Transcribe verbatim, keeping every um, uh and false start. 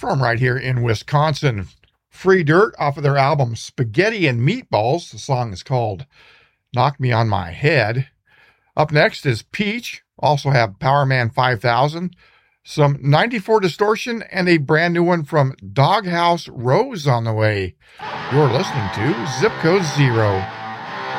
from right here in Wisconsin. Free Dirt off of their album Spaghetti and Meatballs. The song is called Knock Me on My Head. Up next is Peach. Also have Powerman five thousand. Some ninety-four Distortion and a brand new one from Doghouse Rose on the way. You're listening to Zip Code Zero.